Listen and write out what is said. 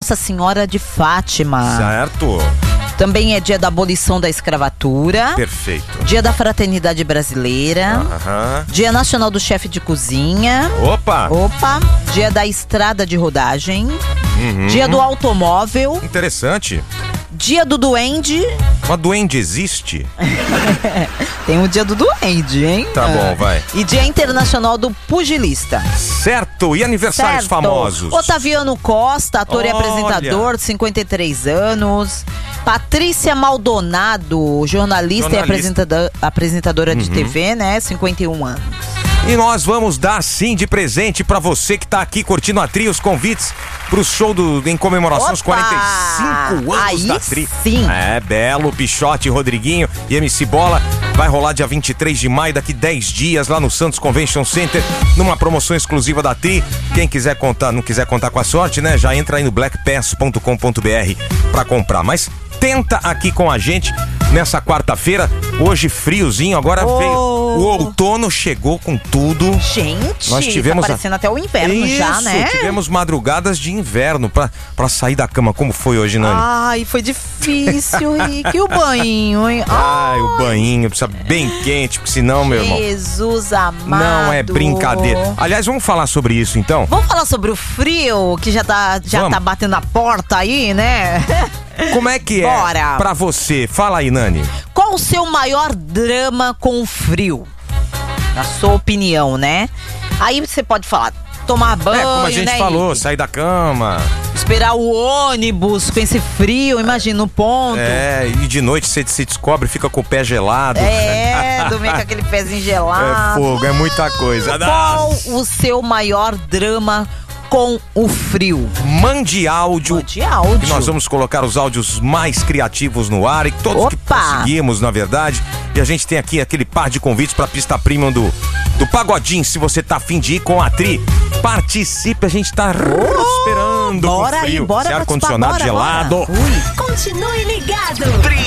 Nossa Senhora de Fátima. Certo. Também é dia da abolição da escravatura. Perfeito. Dia da fraternidade brasileira. Dia nacional do chefe de cozinha. Opa! Dia da estrada de rodagem. Dia do automóvel. Interessante. Dia do duende. Mas duende existe? Tem o dia do duende, hein? Tá bom, vai. E dia internacional do pugilista. Certo. E aniversários famosos? Otaviano Costa, ator e apresentador, 53 anos. Patrícia Maldonado, jornalista e apresentadora de TV, né? 51 anos. E nós vamos dar sim de presente pra você que tá aqui curtindo a Tri, os convites pro show em comemoração aos 45 anos da Tri. Sim. É, Belo, Pichote, Rodriguinho e MC Bola. Vai rolar dia 23 de maio, daqui 10 dias, lá no Santos Convention Center, numa promoção exclusiva da Tri. Quem quiser contar, não quiser contar com a sorte, né? Já entra aí no blackpass.com.br pra comprar. Mas tenta aqui com a gente nessa quarta-feira, hoje friozinho, agora veio. O outono chegou com tudo. Gente, nós tivemos tá parecendo até o inverno já, né? Tivemos madrugadas de inverno pra sair da cama. Como foi hoje, Nani? Ai, foi difícil, Rick. E o banho, hein? Ai, o banho precisa bem quente, porque senão, meu irmão... Jesus amado. Não é brincadeira. Aliás, vamos falar sobre isso, então? Vamos falar sobre o frio, que já tá batendo na porta aí, né? Como é que Bora. Pra você? Fala aí, Nani. Qual o seu maior drama com o frio? Na sua opinião, né? Aí você pode falar, tomar banho, como a gente né, falou, Henrique? sair da cama. Esperar o ônibus com esse frio, imagina o ponto. É, e de noite você se descobre, fica com o pé gelado. Dormir com aquele pezinho gelado. É fogo, é muita coisa. Qual o seu maior drama com o frio? Mande áudio. Mande áudio. Que nós vamos colocar os áudios mais criativos no ar e todos que conseguimos, na verdade. E a gente tem aqui aquele par de convites pra pista premium do Pagodinho. Se você tá afim de ir com a Tri, participe, a gente tá esperando. Bora com frio. aí, bora ar-condicionado gelado. Continue ligado.